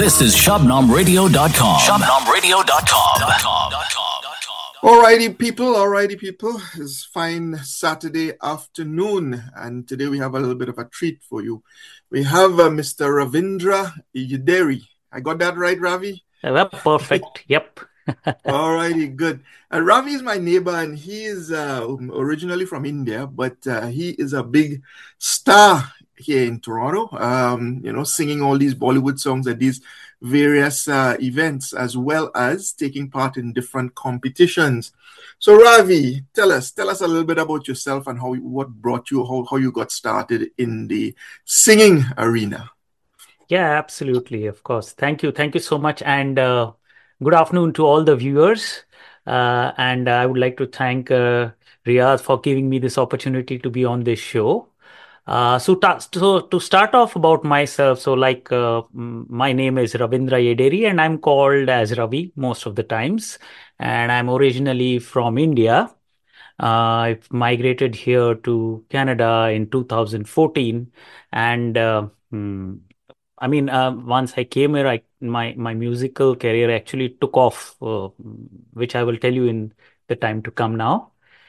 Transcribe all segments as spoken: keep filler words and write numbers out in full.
This is Shabnam Radio dot com. Shabnam Radio dot com. Alrighty, people. Alrighty, people. It's fine Saturday afternoon, and today we have a little bit of a treat for you. We have uh, Mister Ravindra Yederi. I got that right, Ravi? Uh, perfect. Yep. Alrighty, good. Uh, Ravi is my neighbor, and he is uh, originally from India, but uh, he is a big star here in Toronto. Um, you know, singing all these Bollywood songs at these various uh, events, as well as taking part in different competitions. So, Ravi, tell us, tell us a little bit about yourself and how what brought you, how how you got started in the singing arena. Yeah, absolutely. Of course. Thank you. Thank you so much. And uh, good afternoon to all the viewers. Uh, and I would like to thank uh, Riyaz for giving me this opportunity to be on this show. Uh, so, ta- so to start off about myself, so like uh, m- my name is Ravindra Yederi and I'm called as Ravi most of the times. And I'm originally from India. Uh, I've migrated here to Canada in two thousand fourteen. And uh, mm, I mean, uh, once I came here, I, my, my musical career actually took off, uh, which I will tell you in the time to come now.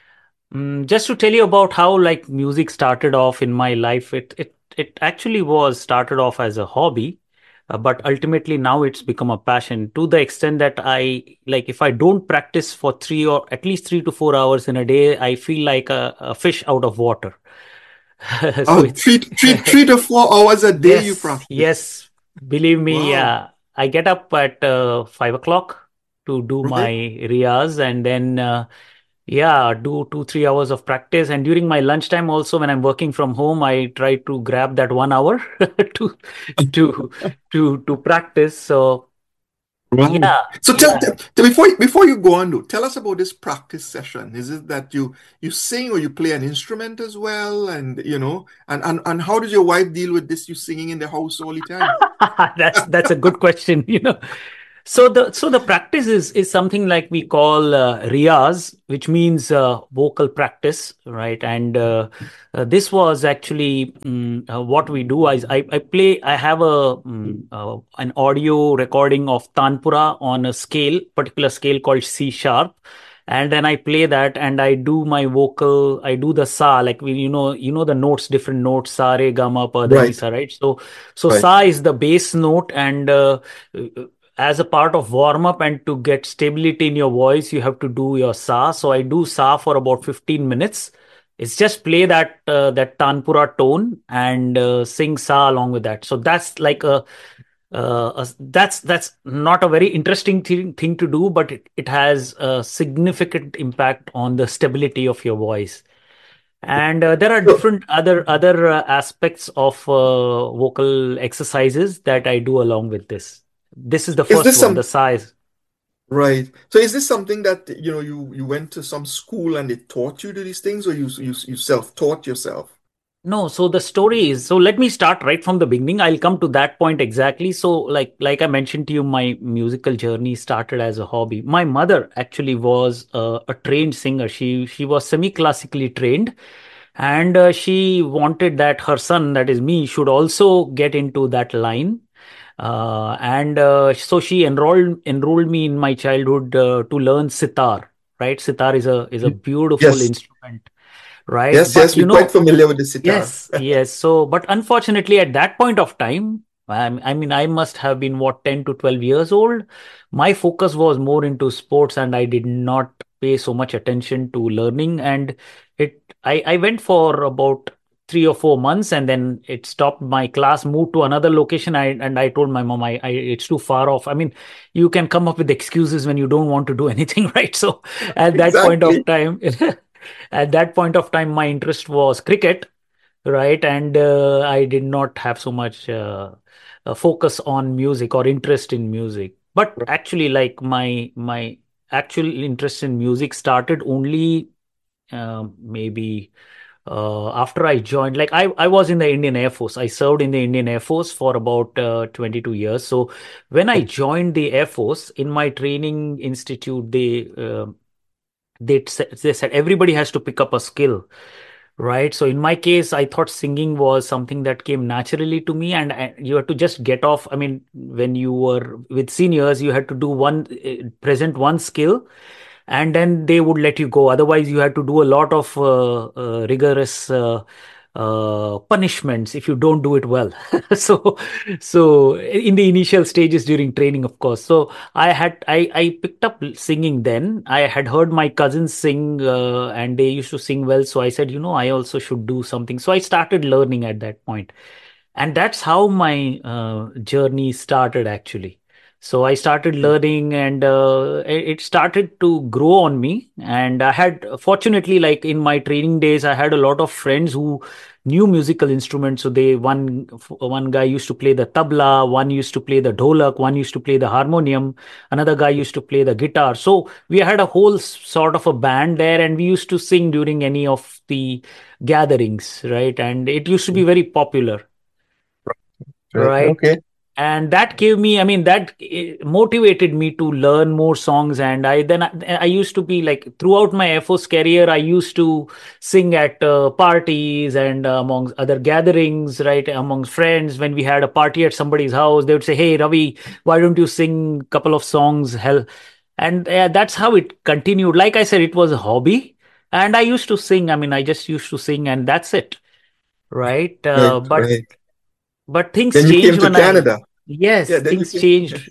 Mm, just to tell you about how like music started off in my life, it it it actually was started off as a hobby, uh, but ultimately now it's become a passion to the extent that I like if I don't practice for three or at least three to four hours in a day, I feel like a, a fish out of water. so Oh, it's three, three, three to four hours a day you yes, practice. yes, believe me, Wow. uh, I get up at uh, five o'clock to do my Right. riyaz and then. Uh, Yeah, do two, three hours of practice. And during my lunchtime also, when I'm working from home, I try to grab that one hour to to to to practice. So Right. yeah, So tell, yeah. tell tell- before you- before you go on, though, tell us about this practice session. Is it that you you sing or you play an instrument as well? And you know, and and, and how does your wife deal with this? You singing in the house all the time? That's that's a good question, you know. So the so the practice is is something like we call uh, riyaz, which means uh, vocal practice, right? And uh, uh, this was actually mm, uh, what we do. I, I I play. I have a mm, uh, an audio recording of tanpura on a scale, particular scale called C sharp, and then I play that and I do my vocal. I do the sa, like we, you know you know the notes, different notes, sa re ga ma pa dha ni Right. sa, right? So so Right. sa is the bass note and. Uh, as a part of warm up and to get stability in your voice, you have to do your sa. So I do sa for about fifteen minutes. It's just play that uh, that tanpura tone and uh, sing sa along with that. So that's like a, uh, a that's that's not a very interesting thing, thing to do, but it, it has a significant impact on the stability of your voice. And uh, there are So different other other uh, aspects of uh, vocal exercises that I do along with this. This is the is first this one, the some size. right? So is this something that you know you you went to some school and they taught you to these things, or you you you self-taught yourself? No, so the story is, so let me start right from the beginning. I'll come to that point exactly. So like like I mentioned to you, my musical journey started as a hobby. My mother actually was uh, a trained singer. She she was semi-classically trained, and uh, she wanted that her son, that is me, should also get into that line. Uh, and uh, so she enrolled enrolled me in my childhood uh, to learn sitar. Right, sitar is a is a beautiful Yes. instrument, right? Yes, But yes, you we're quite know, familiar with the sitar. yes, yes. So, but unfortunately, at that point of time, I, I mean, I must have been what ten to twelve years old. My focus was more into sports, and I did not pay so much attention to learning. And it, I, I went for about three or four months, and then it stopped. My class moved to another location. I and I told my mom, I, I it's too far off. I mean, you can come up with excuses when you don't want to do anything, right? So, at that point of Exactly. time. At that point of time, my interest was cricket, right? And uh, I did not have so much uh, uh, focus on music or interest in music. But actually, like my my actual interest in music started only uh, maybe uh, after I joined. Like I I was in the Indian Air Force. I served in the Indian Air Force for about uh, twenty-two years. So when I joined the Air Force in my training institute, they uh, they, s- they said everybody has to pick up a skill, Right. So in my case, I thought singing was something that came naturally to me, and I, you had to just get off. I mean, when you were with seniors, you had to do one, uh, present one skill, and then they would let you go. Otherwise, you had to do a lot of uh, uh, rigorous uh, uh, punishments if you don't do it well. so, so in the initial stages during training, of course. So I had I I picked up singing then. I had heard my cousins sing, uh, and they used to sing well. So I said, you know, I also should do something. So I started learning at that point, and that's how my uh, journey started actually. So I started learning, and uh, it it started to grow on me. And I had, fortunately, like in my training days, I had a lot of friends who knew musical instruments. So they one one guy used to play the tabla, one used to play the dholak, one used to play the harmonium, another guy used to play the guitar. So we had a whole s- sort of a band there, and we used to sing during any of the gatherings, right? And it used to be very popular. Right. Right. Okay. And that gave me, I mean, that eh, motivated me to learn more songs. And I then I, I used to be like, throughout my Air Force career, I used to sing at uh, parties and uh, amongst other gatherings, right? Amongst friends. When we had a party at somebody's house, they would say, "Hey, Ravi, why don't you sing a couple of songs?" Hell. And uh, that's how it continued. Like I said, it was a hobby. And I used to sing. I mean, I just used to sing, and that's it. Right. Right. Uh, but Right. but things Then you came changed to when I, Canada. Yeah. yes, Then you things came. changed.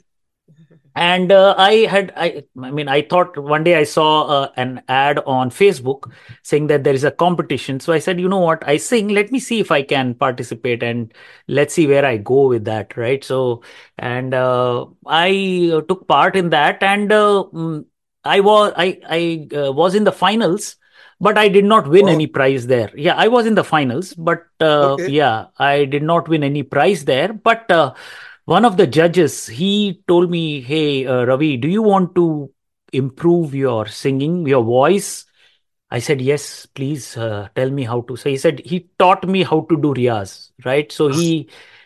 And uh, I had, I, I mean, I thought one day I saw uh, an ad on Facebook saying that there is a competition. So I said, you know what, I sing, let me see if I can participate, and let's see where I go with that. Right. So, and uh, I uh, took part in that, and uh, mm, I was, I, I uh, was in the finals. But I did not win Oh. any prize there. Yeah, I was in the finals, but uh, Okay. yeah, I did not win any prize there. But uh, one of the judges, he told me, "Hey, uh, Ravi, do you want to improve your singing, your voice?" I said, "Yes, please uh, tell me how to." So he said he taught me how to do riyaz, right? So he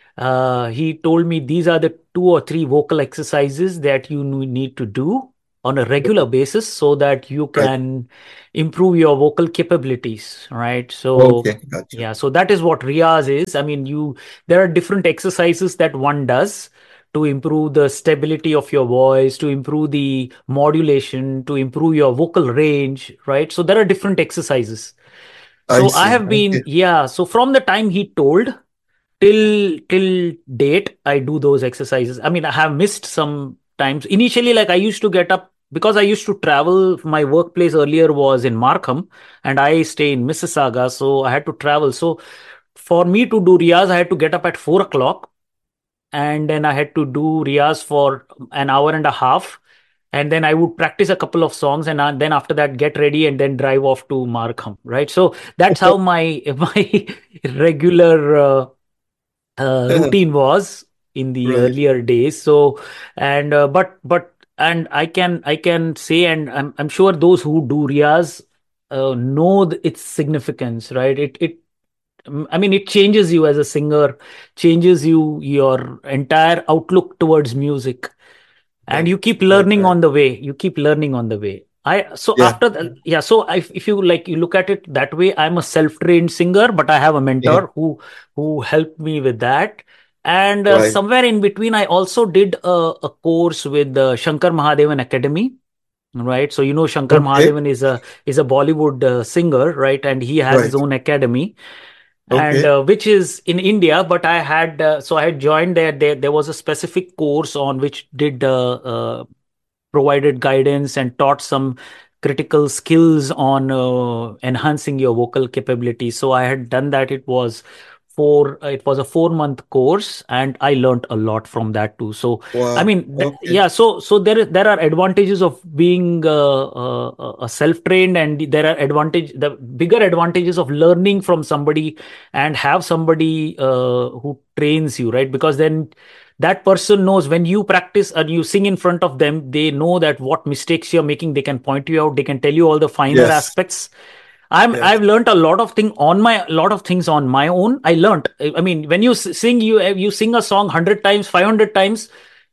uh, he told me these are the two or three vocal exercises that you n- need to do on a regular basis so that you Right. can improve your vocal capabilities, right? So Okay. Gotcha. yeah, so that is what riyaz is. I mean, you there are different exercises that one does to improve the stability of your voice, to improve the modulation, to improve your vocal range, right? So there are different exercises. I So I see. have been, Okay. yeah. So from the time he told till till date, I do those exercises. I mean, I have missed some times. Initially, like I used to get up because I used to travel. My workplace earlier was in Markham, and I stay in Mississauga, so I had to travel. So for me to do riyaz, I had to get up at four o'clock, and then I had to do riyaz for an hour and a half. And then I would practice a couple of songs, and uh, then after that, get ready and then drive off to Markham. Right. So that's how my my regular uh, uh, routine was in the Right. earlier days. So, and uh, but but and I can I can say, and I'm I'm sure those who do riyaz uh, know th- its significance, right? It it mm, I mean, it changes you as a singer, changes you your entire outlook towards music, and Right. you keep Right. learning Right. on the way. You keep learning on the way. I so Yeah. after the, yeah. So if if you like, you look at it that way. I'm a self-trained singer, but I have a Yeah. mentor who who helped me with that. And uh, Right. somewhere in between, I also did a, a course with the Shankar Mahadevan Academy. Right. So you know Shankar Okay. Mahadevan is a is a Bollywood uh, singer, right? And he has his Right. own academy, and Okay. uh, which is in India. But I had uh, so I had joined there. There there was a specific course on which did uh, uh, provided guidance and taught some critical skills on uh, enhancing your vocal capability. So I had done that. It was four. It was a four month course, and I learned a lot from that too. So I Wow. mean, th- Okay. yeah. So so there is- there are advantages of being uh, uh, a self trained, and there are advantage the bigger advantages of learning from somebody and have somebody uh, who trains you, right? Because then that person knows when you practice and you sing in front of them, they know that what mistakes you're making. They can point you out, they can tell you all the finer Yes. aspects. i'm Yes. i've learned a lot of thing on my lot of things on my own. I learned, I mean, when you s- sing, you you sing a song one hundred times, five hundred times,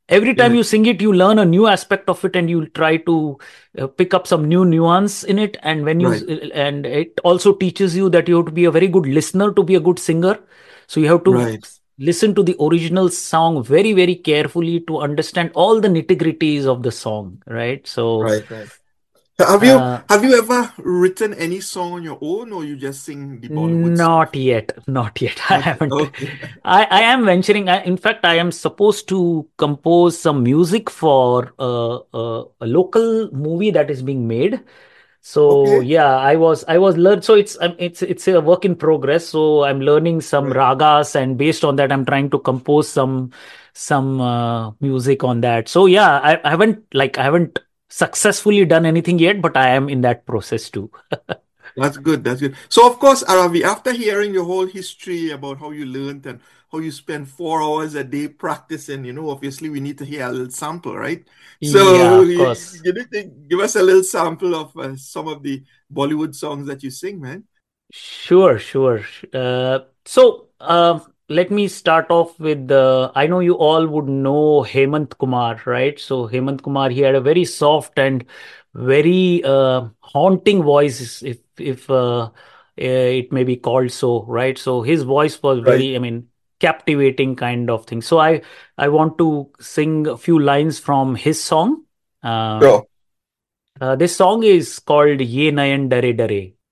Every time Yeah. you sing it, you learn a new aspect of it, and you try to uh, pick up some new nuance in it. And when you Right. and it also teaches you that you have to be a very good listener to be a good singer. So you have to Right. listen to the original song very, very carefully to understand all the nitty-gritties of the song, right? So Right. Right. Have you uh, have you ever written any song on your own, or you just sing the Bollywood not stuff? yet, not yet. I Not haven't. okay. I, I am venturing. I, in fact, I am supposed to compose some music for uh, uh, a local movie that is being made. So Okay. yeah, I was I was learned. So it's um, it's it's a work in progress. So I'm learning some Right. ragas, and based on that, I'm trying to compose some some uh, music on that. So yeah, I, I haven't like I haven't successfully done anything yet, but I am in that process too. That's good. That's good. So, of course, Aravi, after hearing your whole history about how you learned and how you spend four hours a day practicing, you know, obviously we need to hear a little sample, right? Yeah, So, of you, course. you need to give us a little sample of uh, some of the Bollywood songs that you sing, man. Sure, sure. Uh, so, uh, let me start off with the. I know you all would know Hemant Kumar, right? So, Hemant Kumar, he had a very soft and very uh, haunting voice, if if uh, eh, it may be called so, right? So, his voice was Right. very, I mean, captivating kind of thing. So, I I want to sing a few lines from his song. Uh, Sure. uh, this song is called Ye Nayan Dare Dare.